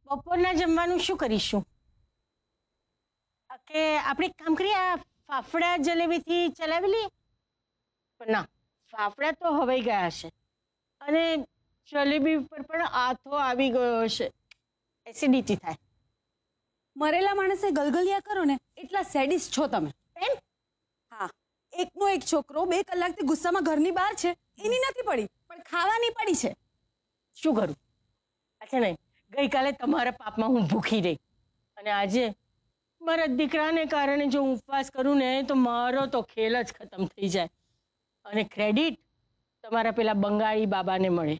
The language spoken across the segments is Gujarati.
બપોરના જમવાનું શું કરીશું? કે આપણે એક કામ કરીએ, આ ફાફડા જલેબીથી ચલાવી લઈએ? પણ ના, ફાફડા તો હવાઈ ગયા હશે અને જલેબી ઉપર પણ આથો આવી ગયો હશે, એસિડિટી થાય. મરેલા માણસે ગલગલિયા કરો ને એટલા સેડિસ્ટ છો તમે. એમ? હા, એકનો એક છોકરો 2 કલાકથી ગુસ્સામાં ઘરની બહાર છે, એની નથી પડી પણ ખાવાની પડી છે. શું કરું? અચ્છા નહીં, ગઈકાલે તમારા પાપમાં હું ભૂખી રહી અને આજે મારા દીકરાને કારણે જો હું ઉપવાસ કરું ને તો મારો તો ખેલ જ ખતમ થઈ જાય અને ક્રેડિટ તમારા પેલા બંગાળી બાબાને મળે.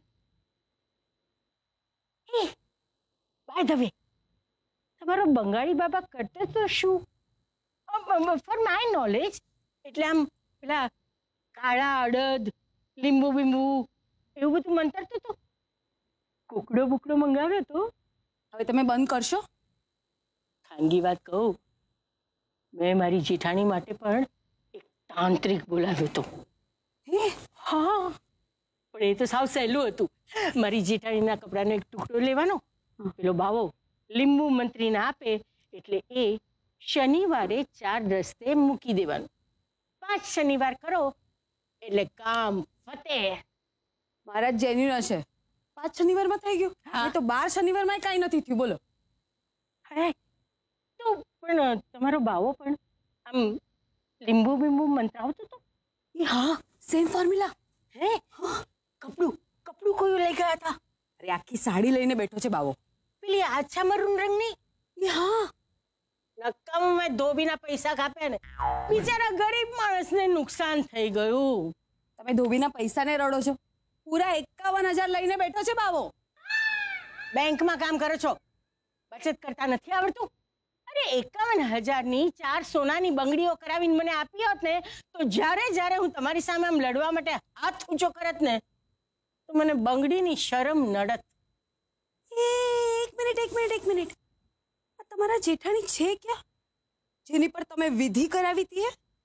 એ બાય ધ વે, તમારો બંગાળી બાબા કરતે તો શું? ફોર માય નોલેજ, એટલે આમ પેલા કાળા અડદ, લીંબુ બીંબુ એવું બધું મંતરતો તો. કુકડો બુકડો મંગાવ્યો તો. હવે તમે બંધ કરશો? ખાનગી વાત કહું, મેં મારી જેઠાણી માટે પણ એક તાંત્રિક બોલાવ્યો હતો. હા, પણ એ તો સાવ સહેલું હતું. મારી જેઠાણીના કપડાનો એક ટુકડો લેવાનો, પેલો બાવો લીંબુ મંત્રીને આપે એટલે એ શનિવારે 4 રસ્તે મૂકી દેવાનું. 5 શનિવાર કરો એટલે કામ ફતે. મારા જેન્યુન હશે. 5 શનિવારમાં થઈ ગયું? હા. તો 12 શનિવારમાં કાંઈ નથી થયું. બોલો. હે તો પણ તમારો બાવો પણ આમ લીંબુ બીંબુ મંત્રાવતો હતો. હા, સેમ ફોર્મ્યુલા. હે કપડું કપડું કોઈ લઈ ગયા હતા? અરે આખી સાડી લઈને બેઠો છે બાવો. પેલી આછા મરૂન રંગની? હા, નક્કામ મેં ધોબીના પૈસા કાપ્યા ને, બિચારા ગરીબ માણસને નુકસાન થઈ ગયું. તમે ધોબીના પૈસાને રડો છો. પૂરા 51,000 લઈને બેઠો છે બાવો. બેંકમાં કામ કરો છો, બચત કરતા નથી આવડતું? અરે 51,000ની 4 સોનાની બંગડીઓ કરાવીને મને આપી હોત ને તો જ્યારે હું તમારી સામે આમ લડવા માટે હાથ ઊંચો કરત ને તો મને બંગડીની શરમ નડત. એક મિનિટ. આ તમારા જેઠાણી છે ક્યાં, જેની પર તમે વિધિ કરાવી હતી?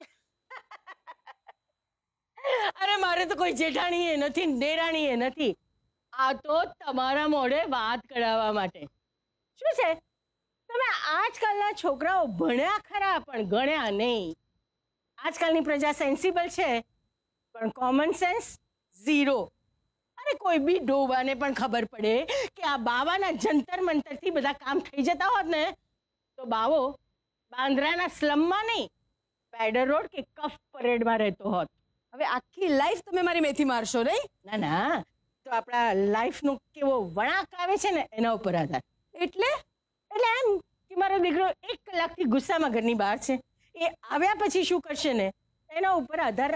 અરે મારે તો કોઈ જેઠાણી એ નથી, દેરાણી એ નથી. આ તો તમારા મોઢે વાત કરાવવા માટે. શું છે, તમે આજકાલના છોકરાઓ ભણ્યા ખરા પણ ગણ્યા નહીં. આજકાલની પ્રજા સેન્સિબલ છે પણ કોમન સેન્સ ઝીરો. અરે કોઈ બી ડોબાને પણ ખબર પડે કે આ બાવાના જંતર મંતરથી બધા કામ થઈ જતા હોત ને તો બાવો બાંદ્રાના સ્લમમાં નહીં, પેડર રોડ કે કફ પરેડમાં રહેતો હોત. હવે આખી લાઈફ તમે મારી મેથી મારશો નહીં? ના, તો આપણા લાઈફનો કેવો વળાંક આવે છે ને એના ઉપર આધાર. એટલે એમ કે મારો દીકરો 1 કલાકથી ગુસ્સામાં ઘરની બહાર છે, એ આવ્યા પછી શું કરશે ને એના ઉપર આધાર.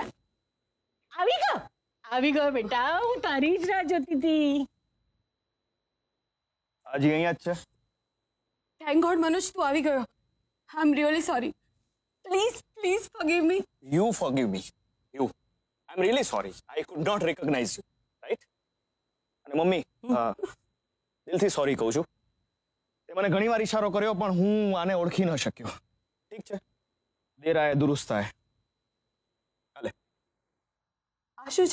આવી ગયો બેટા, હું તારી જ રાહ જોતી હતી. હજી અહીંયા જ છે. થેન્ક ગોડ મનોજ, તું આવી ગયો. આઈ am really sorry. Please forgive me. You forgive me. You. I'm really sorry. I could not recognize you. Right? અને મમ્મી, દિલથી સોરી કહું છું. તે મને ઘણી વાર ઈશારો કર્યો પણ હું આને ઓળખી ન શક્યો. ઠીક છે, દેર આય દુરુસ્ત આય. હાલે. આ શું